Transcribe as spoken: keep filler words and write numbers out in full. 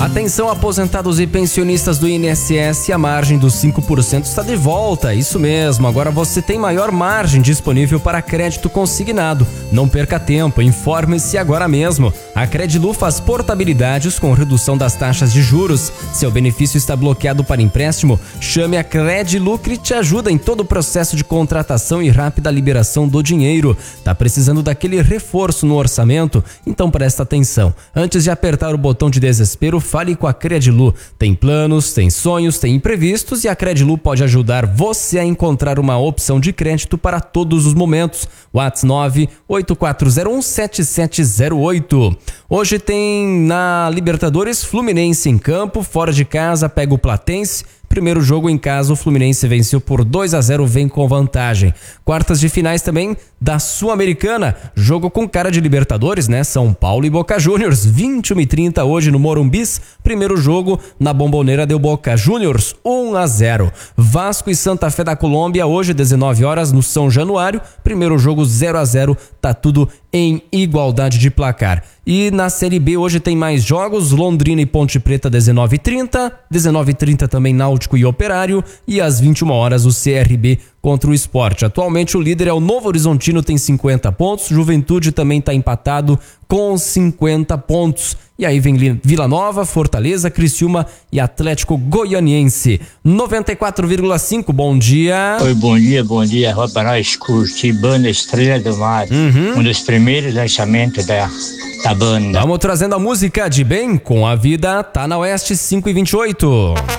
Atenção, aposentados e pensionistas do I N S S, a margem dos cinco por cento está de volta. Isso mesmo, agora você tem maior margem disponível para crédito consignado. Não perca tempo, informe-se agora mesmo. A Credilu faz portabilidades com redução das taxas de juros. Seu benefício está bloqueado para empréstimo? Chame a Credilu que te ajuda em todo o processo de contratação e rápida liberação do dinheiro. Tá precisando daquele reforço no orçamento? Então presta atenção. Antes de apertar o botão de desespero, fale com a Credilu. Tem planos, tem sonhos, tem imprevistos e a Credilu pode ajudar você a encontrar uma opção de crédito para todos os momentos. WhatsApp nove oito quatro zero um sete sete zero oito. Hoje tem na Libertadores Fluminense em campo, fora de casa pega o Platense. Primeiro jogo em casa, o Fluminense venceu por dois a zero, vem com vantagem. Quartas de finais também da Sul-Americana, jogo com cara de Libertadores, né? São Paulo e Boca Juniors, vinte e uma e trinta hoje no Morumbis. Primeiro jogo na Bomboneira deu Boca Juniors, um a zero. Vasco e Santa Fé da Colômbia, hoje dezenove horas no São Januário. Primeiro jogo zero a zero, tá tudo em igualdade de placar. E na Série B hoje tem mais jogos, Londrina e Ponte Preta dezenove e trinta, dezenove e trinta também Náutico e Operário, e às vinte e uma horas o C R B contra o Sport. Atualmente o líder é o Novo Horizontino, tem cinquenta pontos, Juventude também está empatado com cinquenta pontos. E aí vem Vila Nova, Fortaleza, Criciúma e Atlético Goianiense. noventa e quatro vírgula cinco, bom dia. Oi, bom dia, bom dia. Rua para nós curtir banda Estrela do Mar, uhum. um dos primeiros lançamentos da, da banda. Vamos trazendo a música de bem com a vida, tá na Oeste cinco e vinte e oito.